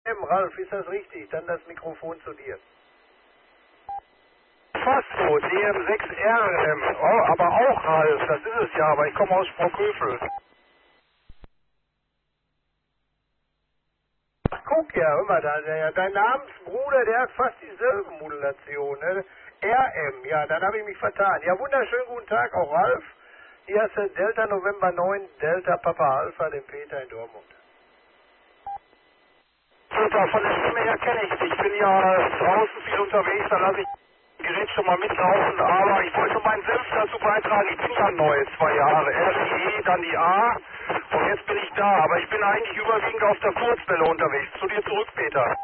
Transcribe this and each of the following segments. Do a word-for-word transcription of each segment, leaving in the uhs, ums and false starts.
Ralf, ist das richtig? Dann das Mikrofon zu dir. Fast so, D M sechs R M. Oh, aber auch Ralf, das ist es ja, aber ich komme aus Sprockhövel. Ach, guck ja, hör mal, da, der, dein Namensbruder, der hat fast dieselbe Modulation, ne? R M, ja, dann habe ich mich vertan. Ja, wunderschönen guten Tag, auch Ralf. Hier hast du Delta November neun, Delta Papa Alpha, den Peter in Dortmund. Super, von der Stimme her kenne ich dich. Ich bin ja draußen viel unterwegs, da lasse ich das Gerät schon mal mitlaufen, aber ich wollte meinen Senf dazu beitragen. Ich bin ja neu, zwei Jahre. Erst die E, dann die A und jetzt bin ich da. Aber ich bin eigentlich überwiegend auf der Kurzwelle unterwegs. Zu dir zurück, Peter.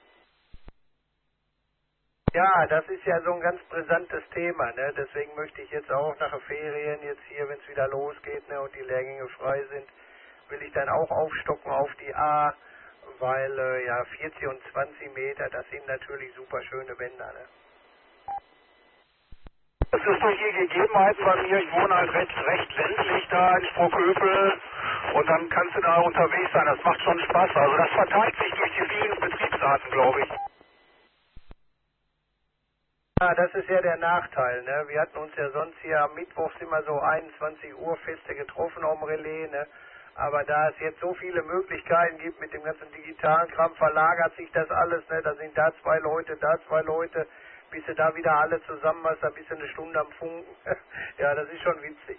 Ja, das ist ja so ein ganz brisantes Thema, ne? Deswegen möchte ich jetzt auch nach den Ferien, jetzt hier, wenn es wieder losgeht, ne, und die Lehrgänge frei sind, will ich dann auch aufstocken auf die A, weil äh, ja vierzig und zwanzig Meter, das sind natürlich super schöne Bänder, ne? Das ist durch die Gegebenheiten bei mir. Ich wohne halt recht, recht ländlich da in Sprockhövel und dann kannst du da unterwegs sein. Das macht schon Spaß. Also das verteilt sich durch die vielen Betriebsarten, glaube ich. Ja, das ist ja der Nachteil, ne? Wir hatten uns ja sonst hier am Mittwochs immer so einundzwanzig Uhr Feste getroffen am Relais, ne? Aber da es jetzt so viele Möglichkeiten gibt mit dem ganzen digitalen Kram, verlagert sich das alles, ne? Da sind da zwei Leute, da zwei Leute, bis du da wieder alle zusammen hast, da bist du eine Stunde am Funken. Ja, das ist schon witzig.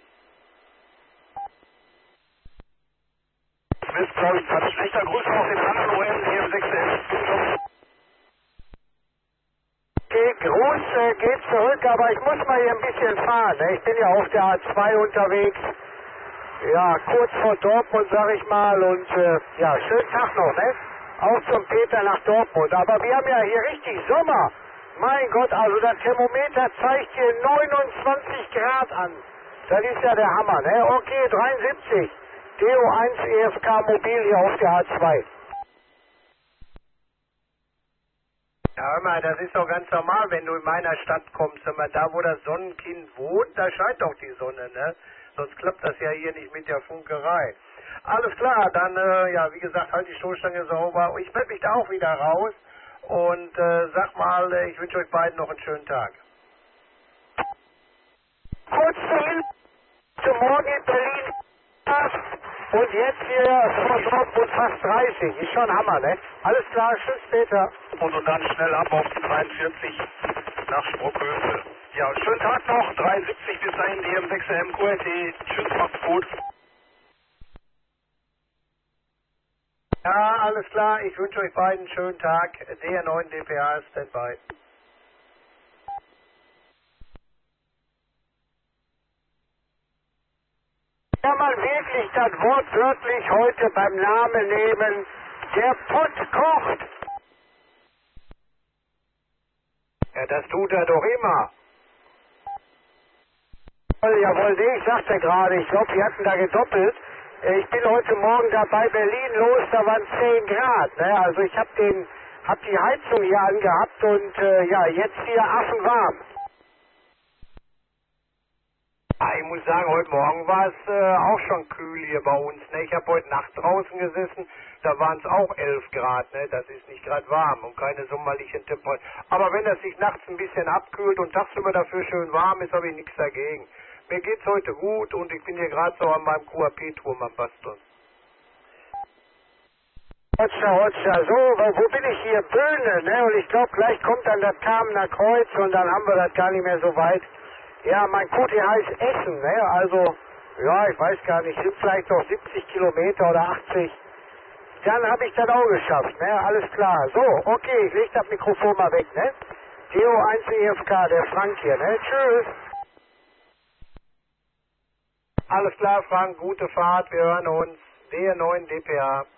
Du bist, glaube ich, ganz schlechter Grüße auf den anderen O M, D M sechs R. Okay, Gruß äh, geht zurück, aber ich muss mal hier ein bisschen fahren, ne? Ich bin ja auf der A zwei unterwegs. Ja, kurz vor Dortmund, sag ich mal, und äh, ja, schönen Tag noch, ne? Auch zum Peter nach Dortmund. Aber wir haben ja hier richtig Sommer. Mein Gott, also das Thermometer zeigt hier neunundzwanzig Grad an. Das ist ja der Hammer, ne? Okay, dreiundsiebzig. D O eins E F K Mobil hier auf der A zwei. Ja, hör mal, das ist doch ganz normal, wenn du in meiner Stadt kommst. Hör mal, da wo das Sonnenkind wohnt, da scheint doch die Sonne, ne? Sonst klappt das ja hier nicht mit der Funkerei. Alles klar, dann, äh, ja, wie gesagt, halt die Stoßstange sauber. Ich melde mich da auch wieder raus und äh, sag mal, äh, ich wünsche euch beiden noch einen schönen Tag. Kurz zum Morgen in Berlin. Und jetzt hier vor Dortmund fast dreißig. Ist schon Hammer, ne? Alles klar, tschüss, Peter. Und, und dann schnell ab auf die dreiundvierzig nach Sprockhövel. Ja, schönen Tag noch. dreiundsiebzig bis dahin, D M sechs R M Q R T. Tschüss, macht's gut. Ja, alles klar. Ich wünsche euch beiden einen schönen Tag. D R neun D P A Standby. Kann man wirklich das wortwörtlich heute beim Namen nehmen? Der Pott kocht. Ja, das tut er doch immer. Jawohl, nee, ich sagte gerade, ich glaube, wir hatten da gedoppelt. Ich bin heute Morgen da bei Berlin los, da waren zehn Grad. Ne? Also ich habe den, hab die Heizung hier angehabt und äh, ja, jetzt hier affenwarm. Ah, ich muss sagen, heute Morgen war es äh, auch schon kühl hier bei uns. Ne? Ich habe heute Nacht draußen gesessen, da waren es auch elf Grad. Ne? Das ist nicht gerade warm und keine sommerlichen Temperaturen. Aber wenn das sich nachts ein bisschen abkühlt und tagsüber dafür schön warm ist, habe ich nichts dagegen. Mir geht's heute gut und ich bin hier gerade so an meinem Q A P-Turm am Basteln. Hotscha, Hotscha, so, wo, wo bin ich hier? Böhne, ne? Und ich glaube, gleich kommt dann das Kamener Kreuz und dann haben wir das gar nicht mehr so weit. Ja, mein Q T heißt Essen, ne? Also, ja, ich weiß gar nicht, sind vielleicht noch siebzig Kilometer oder achtzig. Dann habe ich das auch geschafft, ne? Alles klar. So, okay, ich leg das Mikrofon mal weg, ne? D O eins E F K, der Frank hier, ne? Tschüss. Alles klar, Frank, gute Fahrt, wir hören uns. D R neun D P A.